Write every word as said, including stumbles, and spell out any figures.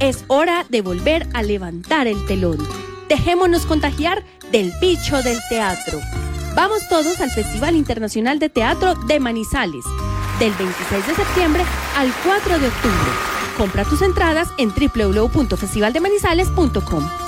Es hora de volver a levantar el telón. Dejémonos contagiar del bicho del teatro. Vamos todos al Festival Internacional de Teatro de Manizales, del veintiséis de septiembre al cuatro de octubre. Compra tus entradas en doble u doble u doble u punto festival de manizales punto com.